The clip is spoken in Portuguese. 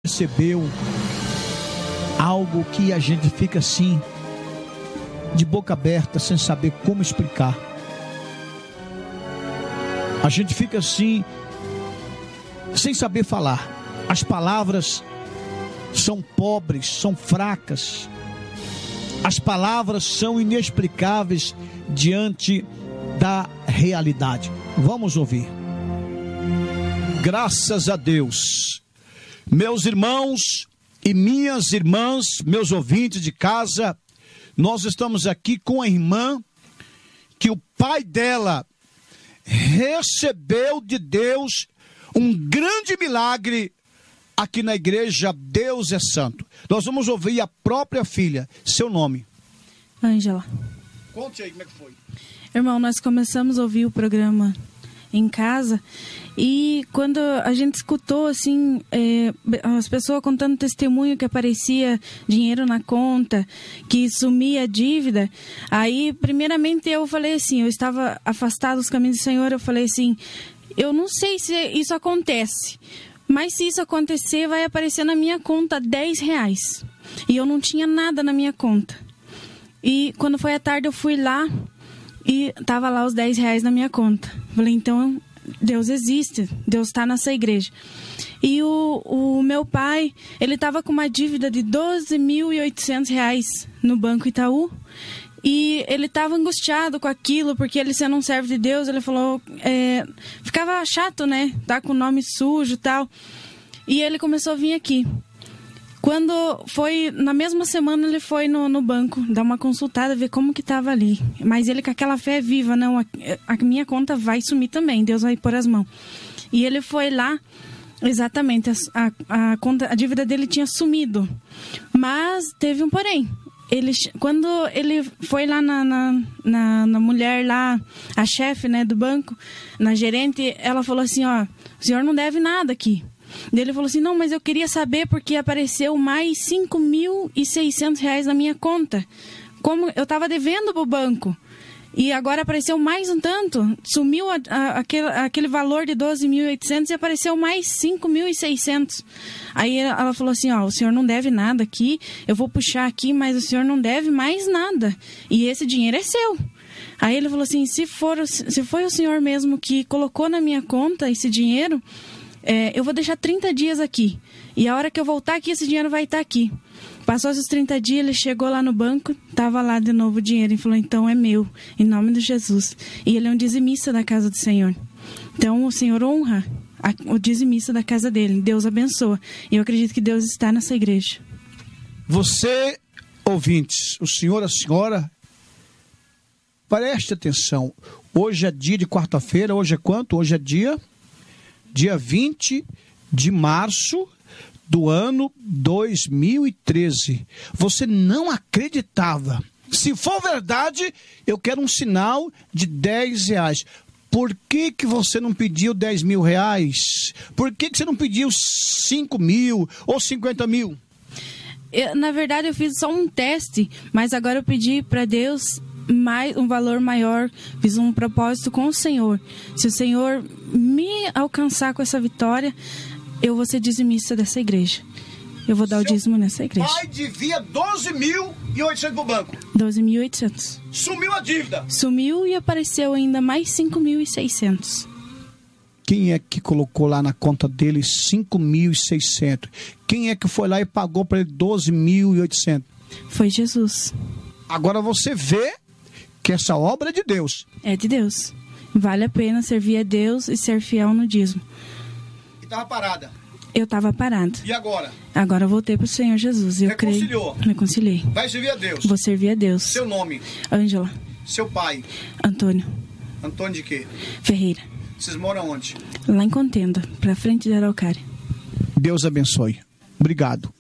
Recebeu algo que a gente fica assim, de boca aberta, sem saber como explicar. A gente fica assim, sem saber falar. As palavras são pobres, são fracas. As palavras são inexplicáveis diante da realidade. Vamos ouvir. Graças a Deus, meus irmãos e minhas irmãs, meus ouvintes de casa, nós estamos aqui com a irmã que o pai dela recebeu de Deus um grande milagre aqui na igreja Deus é Santo. Nós vamos ouvir a própria filha. Seu nome? Ângela. Conte aí como é que foi. Irmão, nós começamos a ouvir o programa em casa e quando a gente escutou assim, as pessoas contando testemunho que aparecia dinheiro na conta, que sumia a dívida, aí primeiramente eu falei assim, eu estava afastado dos caminhos do Senhor, eu falei assim, eu não sei se isso acontece, mas se isso acontecer vai aparecer na minha conta R$10 e eu não tinha nada na minha conta. E quando foi à tarde eu fui lá e tava lá os R$10 na minha conta. Falei, então Deus existe, Deus está nessa igreja. E o meu pai, ele tava com uma dívida de R$12.800 no Banco Itaú. E ele tava angustiado com aquilo, porque ele sendo um servo de Deus, ele falou, ficava chato, né? Tá com o nome sujo e tal. E ele começou a vir aqui. Quando foi, na mesma semana ele foi no banco, dar uma consultada, ver como que estava ali. Mas ele com aquela fé viva, não, a minha conta vai sumir também, Deus vai pôr as mãos. E ele foi lá, exatamente, a dívida dele tinha sumido. Mas teve um porém. Quando ele foi lá na mulher lá, a chefe, né, do banco, na gerente, ela falou assim, ó, o senhor não deve nada aqui. Daí ele falou assim, não, mas eu queria saber porque apareceu mais R$5.600 na minha conta. Como eu estava devendo para o banco. E agora apareceu mais um tanto. Sumiu aquele valor de 12.800 e apareceu mais 5.600. Aí ela falou assim, ó, o senhor não deve nada aqui. Eu vou puxar aqui, mas o senhor não deve mais nada. E esse dinheiro é seu. Aí ele falou assim, se foi o senhor mesmo que colocou na minha conta esse dinheiro... eu vou deixar 30 dias aqui. E a hora que eu voltar aqui, esse dinheiro vai estar aqui. Passou esses 30 dias, ele chegou lá no banco, estava lá de novo o dinheiro. E falou, então é meu, em nome de Jesus. E ele é um dizimista da casa do Senhor. Então o Senhor honra o dizimista da casa dele. Deus abençoa. E eu acredito que Deus está nessa igreja. Você, ouvintes, o senhor, a senhora, preste atenção. Hoje é dia de quarta-feira, hoje é quanto? Hoje é dia 20 de março do ano 2013. Você não acreditava. Se for verdade, eu quero um sinal de R$10. Por que você não pediu R$10.000? Por que você não pediu 5.000 ou 50.000? Na verdade, eu fiz só um teste, mas agora eu pedi para Deus um valor maior, fiz um propósito com o Senhor. Se o Senhor me alcançar com essa vitória, eu vou ser dizimista dessa igreja. Eu vou dar o dízimo nessa igreja. Pai devia 12.800 pro banco. 12.800. Sumiu a dívida. Sumiu e apareceu ainda mais 5.600. Quem é que colocou lá na conta dele 5.600? Quem é que foi lá e pagou para ele 12.800? Foi Jesus. Agora você vê que essa obra é de Deus. É de Deus. Vale a pena servir a Deus e ser fiel no dízimo. E estava parada? Eu estava parado. E agora? Agora eu voltei para o Senhor Jesus. Eu reconciliou? Reconciliei. Vai servir a Deus? Vou servir a Deus. Seu nome? Ângela. Seu pai? Antônio. Antônio de quê? Ferreira. Vocês moram onde? Lá em Contenda, para frente de Araucária. Deus abençoe. Obrigado.